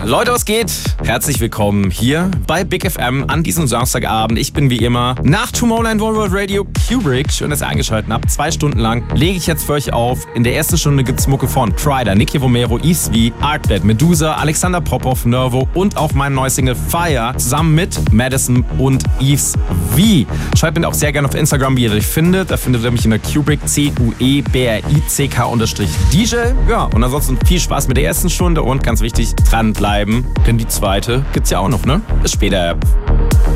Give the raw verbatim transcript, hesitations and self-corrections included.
Leute, was geht? Herzlich willkommen hier bei Big F M an diesem Samstagabend. Ich bin wie immer nach Tomorrowland One World Radio Kubrick. Schön, dass ihr eingeschaltet habt. Zwei Stunden lang lege ich jetzt für euch auf. In der ersten Stunde gibt's Mucke von Tryder, Nicky Romero, Yves V, Artbed, Medusa, Alexander Popov, Nervo und auch mein neues Single Fire zusammen mit Madison und Yves V. Schreibt mir auch sehr gerne auf Instagram, wie ihr euch findet. Da findet ihr mich in der Kubrick, C U E B R I C K unterstrich D J. Ja, und ansonsten viel Spaß mit der ersten Stunde und ganz wichtig, dranbleiben, denn die zweite gibt's ja auch noch, ne? Bis später.